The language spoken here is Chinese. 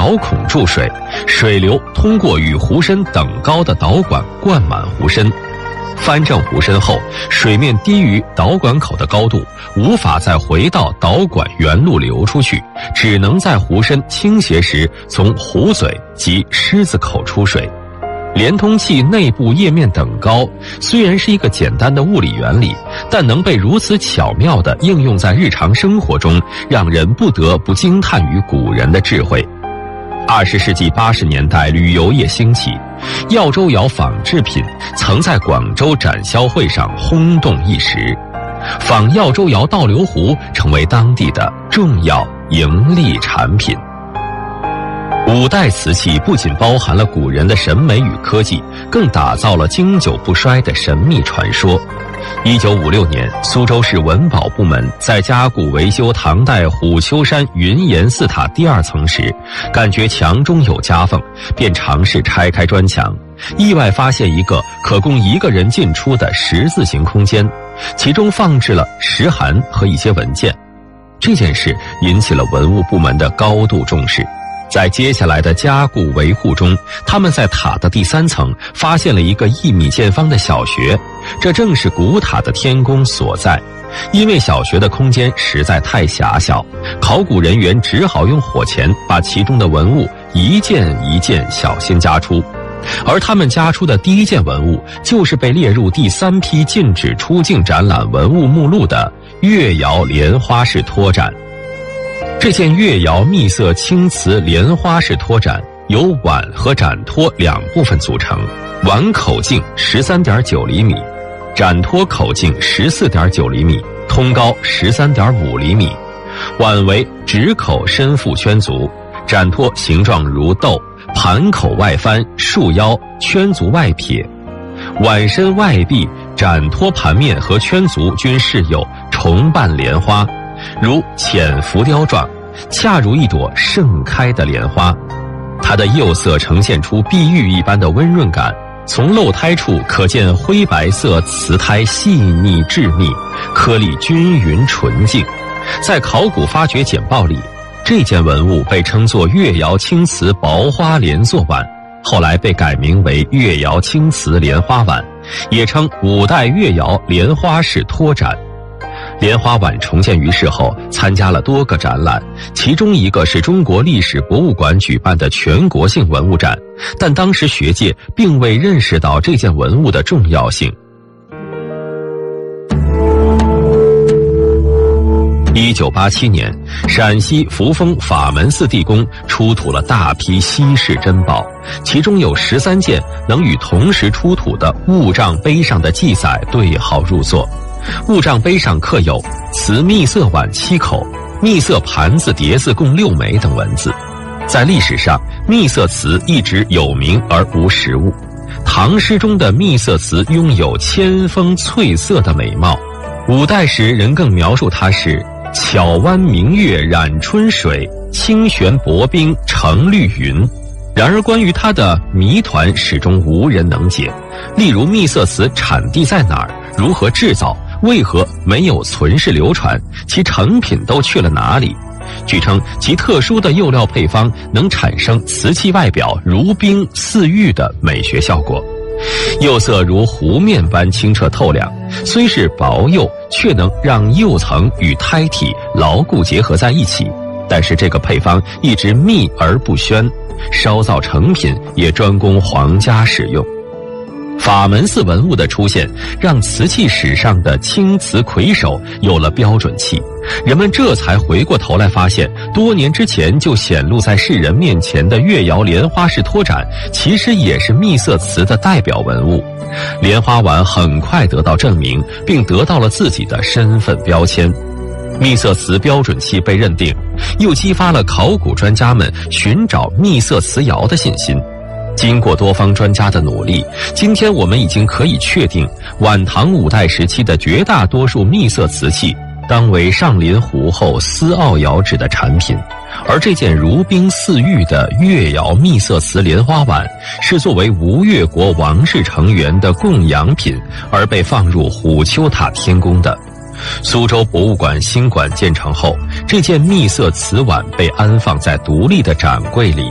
导孔注水，水流通过与壶身等高的导管灌满壶身。翻正壶身后，水面低于导管口的高度，无法再回到导管原路流出去，只能在壶身倾斜时从壶嘴及狮子口出水。连通器内部液面等高虽然是一个简单的物理原理，但能被如此巧妙地应用在日常生活中，让人不得不惊叹于古人的智慧。20世纪80年代，旅游业兴起，耀州窑仿制品曾在广州展销会上轰动一时，仿耀州窑倒流壶成为当地的重要盈利产品。五代瓷器不仅包含了古人的审美与科技，更打造了经久不衰的神秘传说。1956年，苏州市文保部门在加固维修唐代虎丘山云岩寺塔第2层时，感觉墙中有夹缝，便尝试拆开砖墙，意外发现一个可供1个人进出的十字形空间，其中放置了石函和一些文件。这件事引起了文物部门的高度重视。在接下来的加固维护中，他们在塔的第3层发现了一个1米见方的小穴，这正是古塔的天宫所在。因为小穴的空间实在太狭小，考古人员只好用火钳把其中的文物一件一件小心夹出。而他们夹出的第1件文物，就是被列入第3批禁止出境展览文物目录的越窑莲花式托盏。这件越窑秘色青瓷莲花式托盏由碗和盏托2部分组成，碗口径 13.9 厘米，盏托口径 14.9 厘米，通高 13.5 厘米。碗为直口深腹圈足，盏托形状如豆，盘口外翻，束腰，圈足外撇。碗身外壁、盏托盘面和圈足均饰有重瓣莲花，如浅浮雕状，恰如一朵盛开的莲花。它的釉色呈现出碧玉一般的温润感，从漏胎处可见灰白色瓷胎细腻致密，颗粒均匀纯净。在考古发掘简报里，这件文物被称作越窑青瓷薄花莲座碗，后来被改名为越窑青瓷莲花碗，也称5代越窑莲花式托盏。莲花碗重建于世后，参加了多个展览，其中一个是中国历史博物馆举办的全国性文物展，但当时学界并未认识到这件文物的重要性。1987年，陕西扶风法门寺地宫出土了大批稀世珍宝，其中有13件能与同时出土的物杖碑上的记载对号入座。物杖碑上刻有瓷秘色碗7口、秘色盘子碟子共6枚等文字。在历史上，秘色瓷一直有名而无实物。唐诗中的秘色瓷拥有千峰翠色的美貌，5代时人更描述它是巧弯明月染春水，清玄薄冰成绿云。然而关于它的谜团始终无人能解，例如秘色瓷产地在哪儿，如何制造，为何没有存世流传，其成品都去了哪里。据称其特殊的釉料配方能产生瓷器外表如冰似玉的美学效果，釉色如湖面般清澈透亮，虽是薄釉，却能让釉层与胎体牢固结合在一起。但是这个配方一直秘而不宣，烧造成品也专供皇家使用。法门寺文物的出现，让瓷器史上的青瓷魁首有了标准器，人们这才回过头来发现，多年之前就显露在世人面前的越窑莲花式托盏，其实也是秘色瓷的代表文物。莲花碗很快得到证明，并得到了自己的身份标签。秘色瓷标准器被认定，又激发了考古专家们寻找秘色瓷窑的信心。经过多方专家的努力，今天我们已经可以确定，晚唐5代时期的绝大多数秘色瓷器当为上林湖后思奥窑址的产品，而这件如冰似玉的越窑秘色瓷莲花碗是作为吴越国王室成员的供养品而被放入虎丘塔天宫的。苏州博物馆新馆建成后，这件秘色瓷碗被安放在独立的展柜里，